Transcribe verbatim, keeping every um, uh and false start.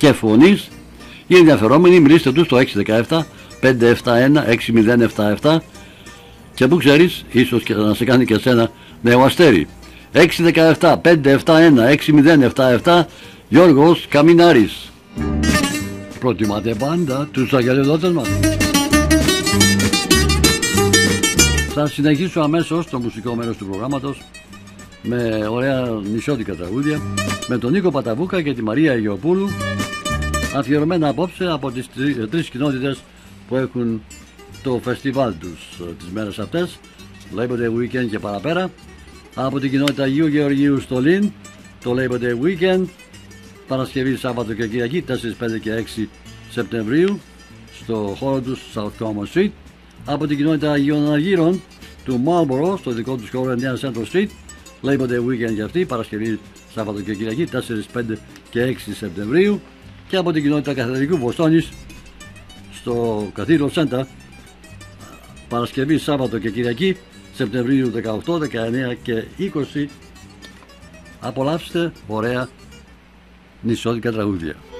και φωνής. Οι ενδιαφερόμενοι μιλήστε τους στο έξι ένα επτά πέντε επτά ένα έξι μηδέν επτά επτά και που ξέρεις, ίσως και να σε κάνει και εσένα νέο αστέρι. έξι ένα επτά πέντε επτά ένα έξι μηδέν επτά επτά. Γιώργος Καμινάρης. Προτιμάτε πάντα τους αγγελιοδότες μας. Θα συνεχίσω αμέσως το μουσικό μέρος του προγράμματος με ωραία νησιώτικα τραγούδια με τον Νίκο Παταβούκα και τη Μαρία Αιγιοπούλου, αφιερωμένα απόψε από τις τρι, τρεις κοινότητες που έχουν το φεστιβάλ τους τις μέρες αυτές, Labor Day Weekend και παραπέρα. Από την κοινότητα Αγίου Γεωργίου στο Λιν, το Labor Day Weekend, Παρασκευή, Σάββατο και Κυριακή τέσσερα, πέντε και έξι Σεπτεμβρίου στο χώρο τους South Common Street. Από την κοινότητα Αγίων Αργύρων του Marlborough στο δικό τους χώρο εννέα Central Street, Labor Day Weekend για αυτή, Παρασκευή, Σάββατο και Κυριακή τέσσερα, πέντε και έξι Σεπτεμβρίου. Και από την κοινότητα Καθεδρικού Βοστόνης στο Cathedral Center, Παρασκευή, Σάββατο και Κυριακή Σεπτεμβρίου δεκαοκτώ, δεκαεννέα και είκοσι. Απολαύστε ωραία νησιώτικα τραγούδια.